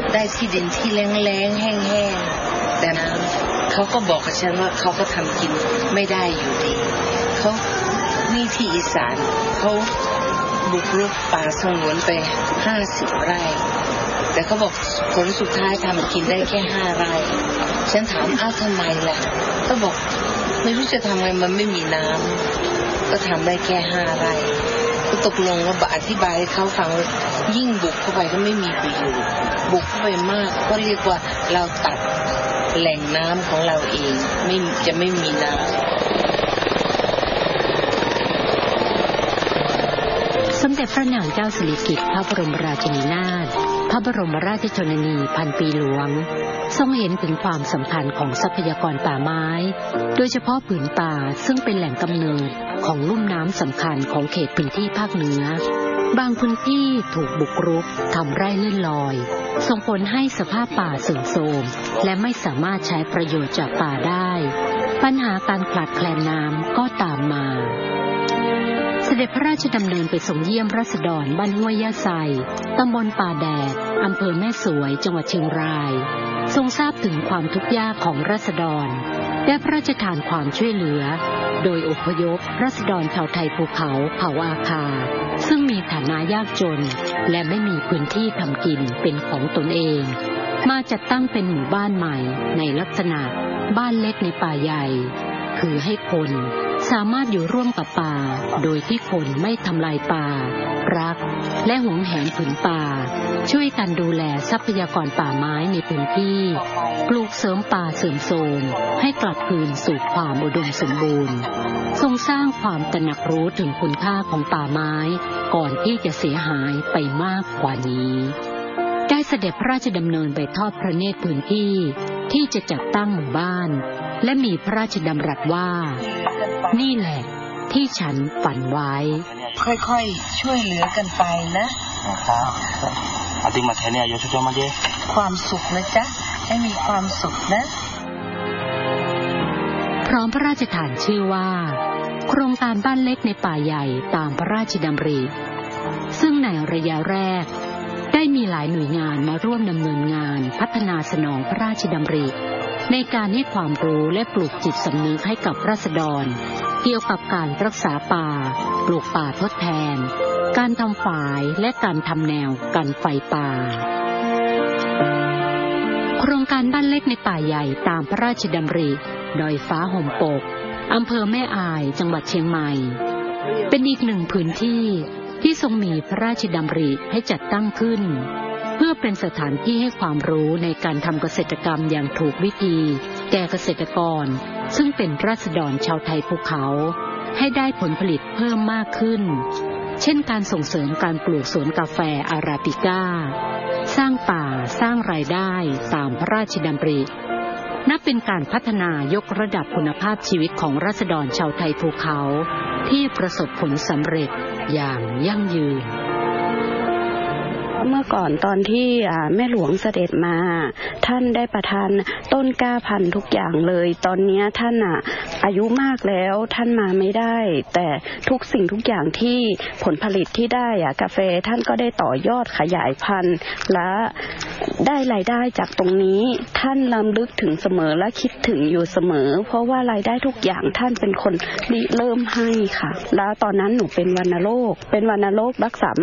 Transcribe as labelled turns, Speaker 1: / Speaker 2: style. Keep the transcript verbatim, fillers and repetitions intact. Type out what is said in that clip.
Speaker 1: ได้ที่ดินที่แล้งๆแห้งๆแต่นะเขาก็บอกกับฉันว่าเขาก็ทำกินไม่ได้อยู่ดีเขานี่ที่อีสานเขาบุกรุกป่าสงวนไปห้าสิบไร่แต่เขาบอกผลสุดท้ายทำกินได้แค่ห้าไร่ฉันถามอ้าวทำไมล่ะเขาบอกไม่รู้จะทำไงมันไม่มีน้ำก็ทำได้แค่ห้าไร่ก็ตกลงว่าอธิบายให้เขาฟังยิ่งบุกเข้าไปก็ไม่มีประโยชน์บุกเข้าไปมากก็เรียกว่าเราตัดแหล่งน้ำของเราเองไม่จะไม่มีน้ำ
Speaker 2: สมเด็จพระนางเจ้าสิริกิติ์พระบรมราชินีนาถพระบรมราชชนนีพันปีหลวงทรงเห็นถึงความสำคัญของทรัพยากรป่าไม้โดยเฉพาะผืนป่าซึ่งเป็นแหล่งกำเนิดของลุ่มน้ำสำคัญของเขตพื้นที่ภาคเหนือบางพื้นที่ถูกบุกรุกทำไร่เลื่อนลอยส่งผลให้สภาพป่าเสื่อมโทรมและไม่สามารถใช้ประโยชน์จากป่าได้ปัญหาการขาดแคลนน้ำก็ตามมาเสด็จพระราชดำเนินไปทรงเยี่ยมราษฎรบ้านห้วยย่าไซตำบลป่าแดดอำเภอแม่สวยจังหวัดเชียงรายทรงทราบถึงความทุกข์ยากของราษฎรและพระราชทานความช่วยเหลือโดยอพยพราษฎรชาวไทยภูเขาเผ่าอาคาซึ่งมีฐานะยากจนและไม่มีพื้นที่ทำกินเป็นของตนเองมาจัดตั้งเป็นหมู่บ้านใหม่ในลักษณะบ้านเล็กในป่าใหญ่คือให้คนสามารถอยู่ร่วมกับป่าโดยที่คนไม่ทำลายป่ารักและหวงแหนผืนป่าช่วยกันดูแลทรัพยากรป่าไม้ในพื้นที่ปลูกเสริมป่าเสื่อมโทรมให้กลับคืนสู่ความอุดมสมบูรณ์ทรงสร้างความตระหนักรู้ถึงคุณค่าของป่าไม้ก่อนที่จะเสียหายไปมากกว่านี้ได้เสด็จพระราชดำเนินไปทอดพระเนตรพื้นที่ที่จะจัดตั้งหมู่บ้านและมีพระราชดำรัสว่านี่แหละที่ฉันฝันไว้
Speaker 1: ค่อยๆช่วยเหลือกันไปนะครับ
Speaker 3: อาติมาใช้เนี่ยยศจอมาเจ
Speaker 1: ความสุขนะจ๊ะให้มีความสุขนะ
Speaker 2: พร้อมพระราชทานชื่อว่าโครงการบ้านเล็กในป่าใหญ่ตามพระราชดำริซึ่งในระยะแรกได้มีหลายหน่วยงานมาร่วมดำเนินงานพัฒนาสนองพระราชดำริในการให้ความรู้และปลูกจิตสำนึกให้กับราษฎรเกี่ยวกับการรักษาป่าปลูกป่าทดแทนการทำฝายและการทำแนวกันไฟป่าโครงการบ้านเล็กในป่าใหญ่ตามพระราชดำริดอยฟ้าห่มปกอำเภอแม่อายจังหวัดเชียงใหม่เป็นอีกหนึ่งพื้นที่ที่ทรงมีพระราชดำริให้จัดตั้งขึ้นเพื่อเป็นสถานที่ให้ความรู้ในการทำเกษตรกรรมอย่างถูกวิธีแก่เกษตรกรซึ่งเป็นราษฎรชาวไทยภูเขาให้ได้ผลผลิตเพิ่มมากขึ้นเช่นการส่งเสริมการปลูกสวนกาแฟอาราบิก้าสร้างป่าสร้างรายได้ตามพระราชดำรินับเป็นการพัฒนายกระดับคุณภาพชีวิตของราษฎรชาวไทยภูเขาที่ประสบผลสำเร็จอย่างยั่งยืน
Speaker 4: เมื่อก่อนตอนที่แม่หลวงเสด็จมาท่านได้ประทานต้นกล้าพันธุ์ทุกอย่างเลยตอนนี้ท่านอ่ะอายุมากแล้วท่านมาไม่ได้แต่ทุกสิ่งทุกอย่างที่ผลผลิตที่ได้อ่ะกาแฟท่านก็ได้ต่อยอดขยายพันธุ์และได้รายได้จากตรงนี้ท่านรำลึกถึงเสมอและคิดถึงอยู่เสมอเพราะว่ารายได้ทุกอย่างท่านเป็นคนริเริ่มให้ค่ะแล้วตอนนั้นหนูเป็นวัณโรคเป็นวัณโรครักษา